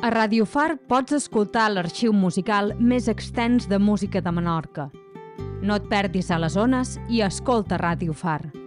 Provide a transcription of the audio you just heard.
A Ràdio Far pots escoltar l'arxiu musical més extens de música de Menorca. No et perdis a les ones i escolta Ràdio Far.